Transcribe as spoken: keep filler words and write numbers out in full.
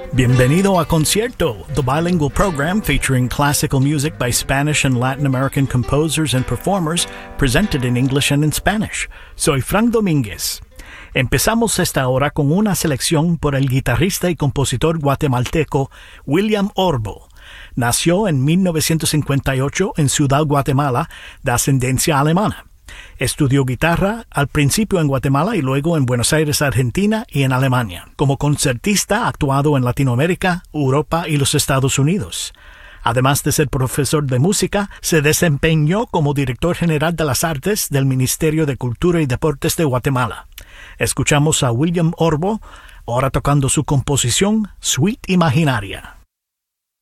Bienvenido a Concierto, the bilingual program featuring classical music by Spanish and Latin American composers and performers, presented in English and in Spanish. Soy Frank Domínguez. Empezamos esta hora con una selección por el guitarrista y compositor guatemalteco William Orbo. Nació en mil novecientos cincuenta y ocho en Ciudad Guatemala, de ascendencia alemana. Estudió guitarra al principio en Guatemala y luego en Buenos Aires, Argentina y en Alemania. Como concertista ha actuado en Latinoamérica, Europa y los Estados Unidos. Además de ser profesor de música, se desempeñó como director general de las artes del Ministerio de Cultura y Deportes de Guatemala. Escuchamos a William Orbo, ahora tocando su composición Suite Imaginaria.